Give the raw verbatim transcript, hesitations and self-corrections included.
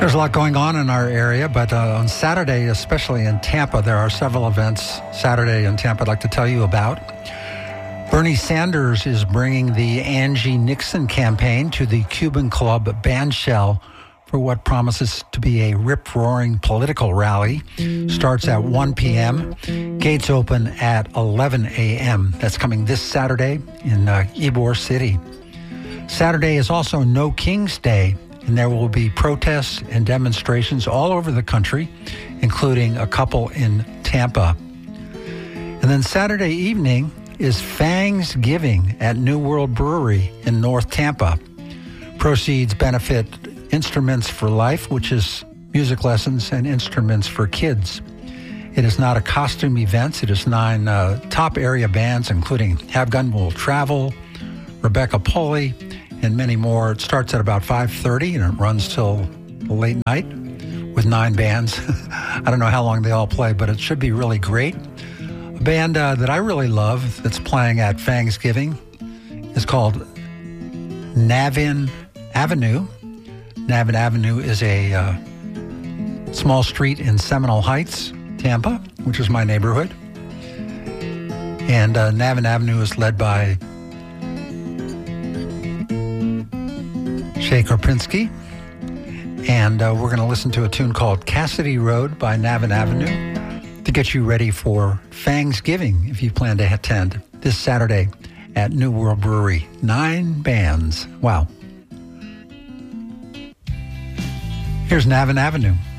There's a lot going on in our area, but uh, on Saturday, especially in Tampa, there are several events Saturday in Tampa I'd like to tell you about. Bernie Sanders is bringing the Angie Nixon campaign to the Cuban Club Bandshell for what promises to be a rip-roaring political rally. Starts at one p.m. Gates open at eleven a.m. That's coming this Saturday in uh, Ybor City. Saturday is also No King's Day, and there will be protests and demonstrations all over the country, including a couple in Tampa. And then Saturday evening is Fangsgiving at New World Brewery in North Tampa. Proceeds benefit Instruments for Life, which is music lessons and instruments for kids. It is not a costume event. It is nine uh, top area bands, including Have Gun Will Travel, Rebecca Pulley, and many more. It starts at about five thirty and it runs till late night with nine bands. I don't know how long they all play, but it should be really great. A band uh, that I really love that's playing at Fangsgiving is called Navin Avenue. Navin Avenue is a uh, small street in Seminole Heights, Tampa, which is my neighborhood. And uh, Navin Avenue is led by Shay Kropinski. And uh, we're going to listen to a tune called Cassidy Road by Navin Avenue to get you ready for Fangsgiving if you plan to attend this Saturday at New World Brewery. Nine bands. Wow. Here's Navin Avenue.